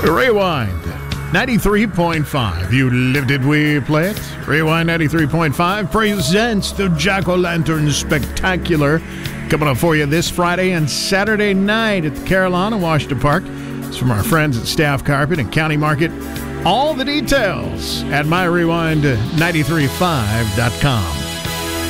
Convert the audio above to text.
Rewind 93.5. You lived it, we play it. Rewind 93.5 presents the Jack-O-Lantern Spectacular. Coming up for you this Friday and Saturday night at the Carolina, Washington Park. It's from our friends at Staff Carpet and County Market. All the details at myrewind935.com.